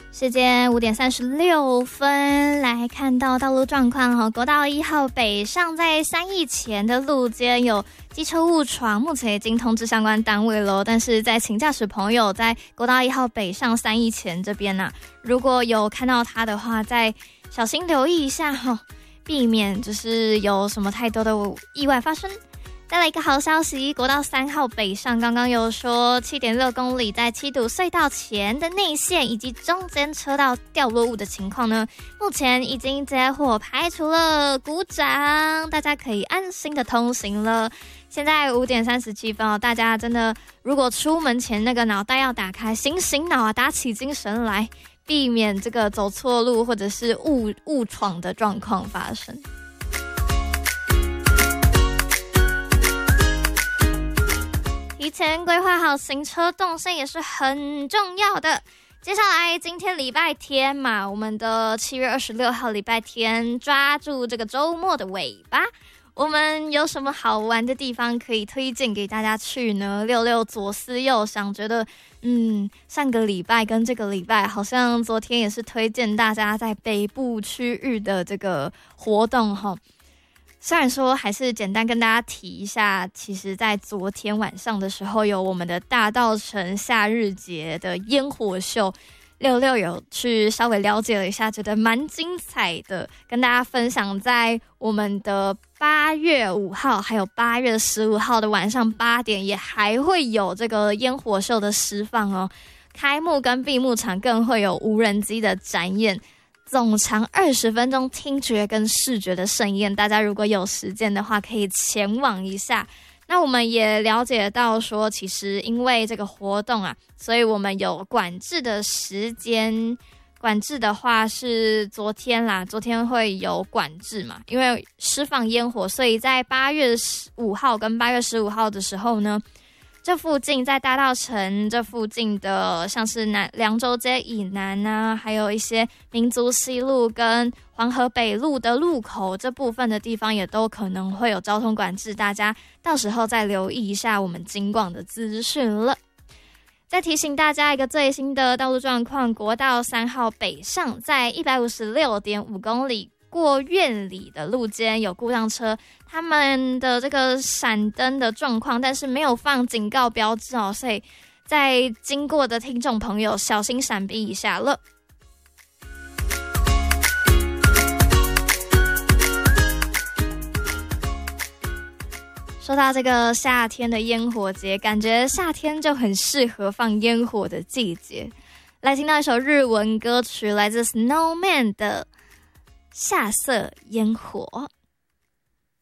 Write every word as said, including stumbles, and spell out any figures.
时间五点三十六分，来看到道路状况哈。国道一号北上在三义前的路肩有机车误闯，目前已经通知相关单位了。但是在请驾驶朋友在国道一号北上三义前这边呢、啊，如果有看到他的话，再小心留意一下哈，避免就是有什么太多的意外发生。再来一个好消息，国道三号北上刚刚有说 七点六公里在七堵隧道前的内线以及中间车道掉落物的情况呢，目前已经结伙排除了，鼓掌，大家可以安心的通行了。现在五点三十七分哦，大家真的如果出门前那个脑袋要打开，醒醒脑啊，打起精神来，避免这个走错路或者是误误闯的状况发生。提前规划好行车动线也是很重要的。接下来今天礼拜天嘛，我们的七月二十六号礼拜天，抓住这个周末的尾巴，我们有什么好玩的地方可以推荐给大家去呢？六六左思右想，觉得嗯，上个礼拜跟这个礼拜好像昨天也是推荐大家在北部区域的这个活动齁。虽然说还是简单跟大家提一下，其实在昨天晚上的时候有我们的大稻埕夏日节的烟火秀，六六有去稍微了解了一下，觉得蛮精彩的，跟大家分享。在我们的八月五号还有八月十五号的晚上八点也还会有这个烟火秀的释放哦，开幕跟闭幕场更会有无人机的展演，总长二十分钟，听觉跟视觉的盛宴，大家如果有时间的话可以前往一下。那我们也了解到说，其实因为这个活动啊，所以我们有管制的时间，管制的话是昨天啦，昨天会有管制嘛，因为释放烟火，所以在八月五号跟八月十五号的时候呢，这附近在大稻埕这附近的，像是南凉州街以南啊，还有一些民族西路跟黄河北路的路口这部分的地方，也都可能会有交通管制，大家到时候再留意一下我们警广的资讯了。再提醒大家一个最新的道路状况，国道三号北上在一百五十六点五公里过院里的路肩有故障车，他们的这个闪灯的状况，但是没有放警告标志哦，所以在经过的听众朋友小心闪避一下了。说到这个夏天的烟火节，感觉夏天就很适合放烟火的季节。来听到一首日文歌曲，来自 Snowman 的夏色烟火。